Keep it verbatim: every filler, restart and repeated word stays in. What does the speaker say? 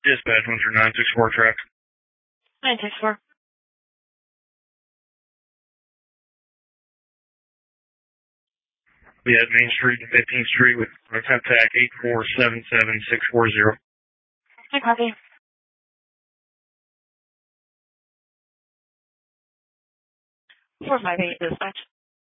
Dispatch one three nine six four track. nine six four. We have Main Street and fifteenth Street with contact eight four seven seven six four zero. I copy. four five eight dispatch.